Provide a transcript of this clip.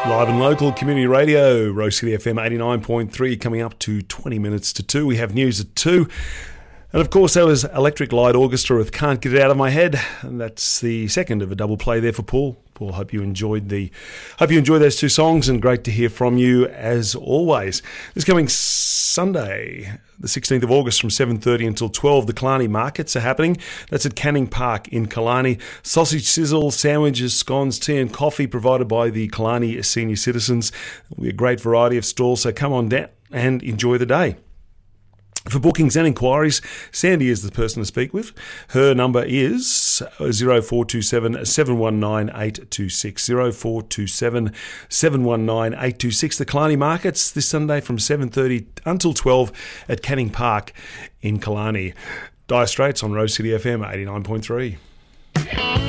Live and local community radio, Rose City FM 89.3, coming up to 20 minutes to 2. We have news at 2. And of course, that was Electric Light Orchestra with Can't Get It Out of My Head. And that's the second of a double play there for Paul. Paul, hope you enjoyed those two songs, and great to hear from you as always. This coming Sunday, the 16th of August, from 7:30 until 12, the Killarney markets are happening. That's at Canning Park in Killarney. Sausage sizzle, sandwiches, scones, tea and coffee provided by the Killarney senior citizens. There'll be a great variety of stalls, so come on down and enjoy the day. For bookings and inquiries, Sandy is the person to speak with. Her number is 0427 719 826. 0427 719 826. The Killarney Markets this Sunday from 7:30 until 12 at Canning Park in Killarney. Dire Straits on Rose City FM 89.3.